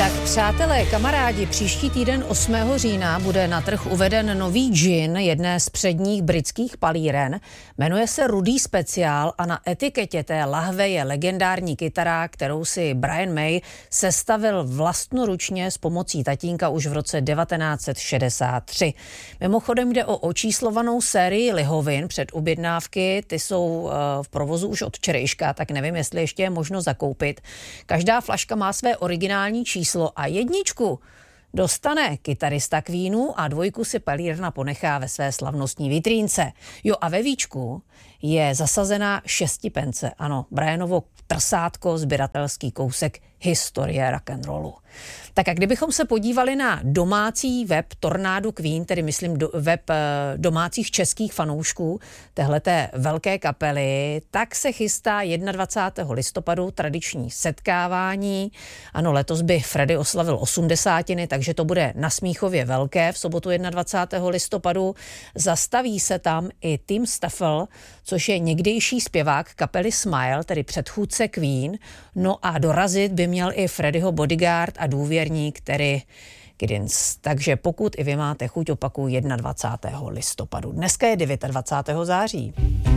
Tak přátelé, kamarádi, příští týden 8. října bude na trh uveden nový gin jedné z předních britských palíren. Jmenuje se Rudý speciál a na etiketě té lahve je legendární kytara, kterou si Brian May sestavil vlastnoručně s pomocí tatínka už v roce 1963. Mimochodem jde o očíslovanou sérii lihovin před objednávky, ty jsou v provozu už od včerejška, tak nevím, jestli ještě je možno zakoupit. Každá flaška má své originální číslo a jedničku dostane kytarista Queenu a dvojku si palírna ponechá ve své slavnostní vitrínce. Jo, a ve víčku je zasazená 6 pence. Ano, Brianovo trsátko, sběratelský kousek historie rock'n'rollu. Tak a kdybychom se podívali na domácí web Tornado Queen, tedy myslím web domácích českých fanoušků téhleté velké kapely, tak se chystá 21. listopadu tradiční setkávání. Ano, letos by Freddy oslavil 80, takže to bude na Smíchově velké v sobotu 21. listopadu. Zastaví se tam i Tim Staffel, což je někdejší zpěvák kapely Smile, tedy předchůdce Queen. No a dorazit by měl i Freddyho bodyguard a důvěrník, tedy Giddens. Takže pokud i vy máte chuť, opakuju 21. listopadu. Dneska je 29. září.